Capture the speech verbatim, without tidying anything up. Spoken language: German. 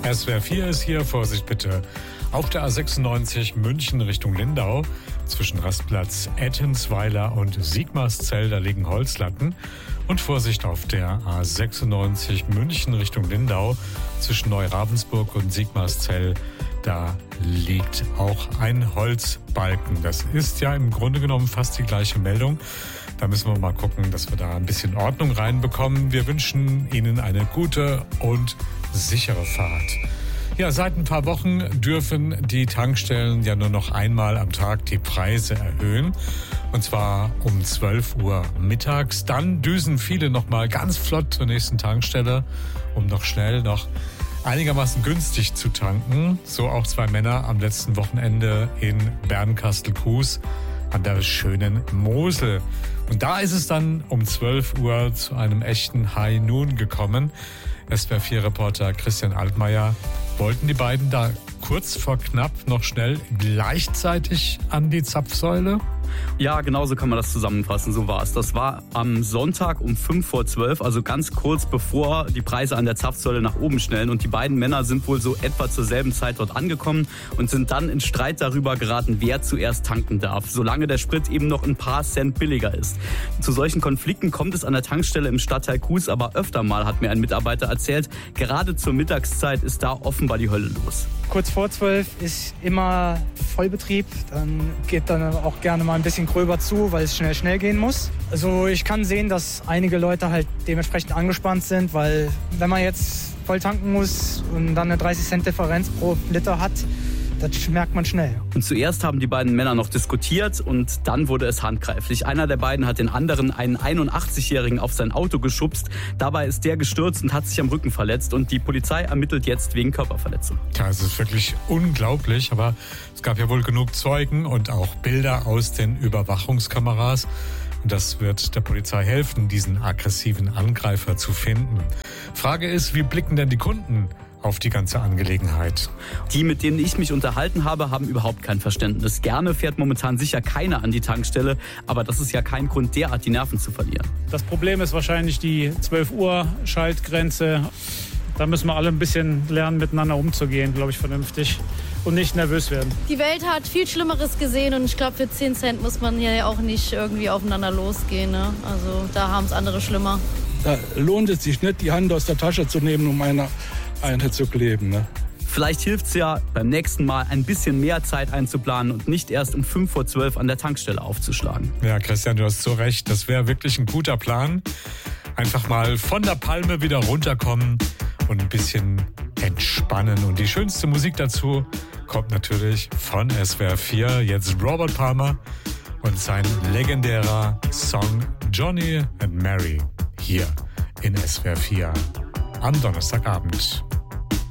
S W R vier ist hier, Vorsicht bitte. Auf der A sechsundneunzig München Richtung Lindau, zwischen Rastplatz Ettensweiler und Sigmarszell, da liegen Holzlatten. Und Vorsicht auf der A sechsundneunzig München Richtung Lindau, zwischen Neuravensburg und Sigmarszell, da liegt auch ein Holzbalken. Das ist ja im Grunde genommen fast die gleiche Meldung. Da müssen wir mal gucken, dass wir da ein bisschen Ordnung reinbekommen. Wir wünschen Ihnen eine gute und sichere Fahrt. Ja, seit ein paar Wochen dürfen die Tankstellen ja nur noch einmal am Tag die Preise erhöhen. Und zwar um zwölf Uhr mittags. Dann düsen viele noch mal ganz flott zur nächsten Tankstelle, um noch schnell noch einigermaßen günstig zu tanken. So auch zwei Männer am letzten Wochenende in Bernkastel-Kues an der schönen Mosel. Und da ist es dann um zwölf Uhr zu einem echten High Noon gekommen. S W R vier Reporter Christian Altmaier. Wollten die beiden da kurz vor knapp noch schnell gleichzeitig an die Zapfsäule? Ja, genau so kann man das zusammenfassen, so war es. Das war am Sonntag um fünf vor zwölf, also ganz kurz bevor die Preise an der Zapfsäule nach oben schnellen. Und die beiden Männer sind wohl so etwa zur selben Zeit dort angekommen und sind dann in Streit darüber geraten, wer zuerst tanken darf, solange der Sprit eben noch ein paar Cent billiger ist. Zu solchen Konflikten kommt es an der Tankstelle im Stadtteil Kues aber öfter mal, hat mir ein Mitarbeiter erzählt. Gerade zur Mittagszeit ist da offenbar die Hölle los. Kurz vor zwölf ist immer Vollbetrieb. Dann geht dann auch gerne mal ein bisschen gröber zu, weil es schnell, schnell gehen muss. Also ich kann sehen, dass einige Leute halt dementsprechend angespannt sind, weil wenn man jetzt voll tanken muss und dann eine dreißig Cent Differenz pro Liter hat, das merkt man schnell. Und zuerst haben die beiden Männer noch diskutiert und dann wurde es handgreiflich. Einer der beiden hat den anderen, einen einundachtzigjährigen, auf sein Auto geschubst. Dabei ist der gestürzt und hat sich am Rücken verletzt. Und die Polizei ermittelt jetzt wegen Körperverletzung. Ja, es ist wirklich unglaublich, aber es gab ja wohl genug Zeugen und auch Bilder aus den Überwachungskameras. Und das wird der Polizei helfen, diesen aggressiven Angreifer zu finden. Frage ist, wie blicken denn die Kunden auf die ganze Angelegenheit? Die, mit denen ich mich unterhalten habe, haben überhaupt kein Verständnis. Gerne fährt momentan sicher keiner an die Tankstelle, aber das ist ja kein Grund, derart die Nerven zu verlieren. Das Problem ist wahrscheinlich die zwölf Uhr Schaltgrenze. Da müssen wir alle ein bisschen lernen, miteinander umzugehen, glaube ich, vernünftig und nicht nervös werden. Die Welt hat viel Schlimmeres gesehen und ich glaube, für zehn Cent muss man hier ja auch nicht irgendwie aufeinander losgehen. Ne? Also da haben es andere schlimmer. Da lohnt es sich nicht, die Hand aus der Tasche zu nehmen, um eine Einheit zu kleben. Ne? Vielleicht hilft es ja beim nächsten Mal ein bisschen mehr Zeit einzuplanen und nicht erst um fünf vor zwölf an der Tankstelle aufzuschlagen. Ja, Christian, du hast so recht. Das wäre wirklich ein guter Plan. Einfach mal von der Palme wieder runterkommen und ein bisschen entspannen. Und die schönste Musik dazu kommt natürlich von S W R vier. Jetzt Robert Palmer und sein legendärer Song Johnny and Mary hier in S W R vier am Donnerstagabend.